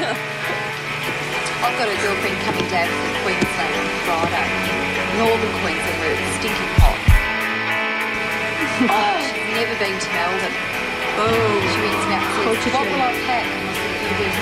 I've got a girlfriend coming down from Queensland on Friday. Northern Queensland, where it's stinking hot. She's never been to Melbourne. Oh, She rings me up and says, what will I pack? And I said, it'll be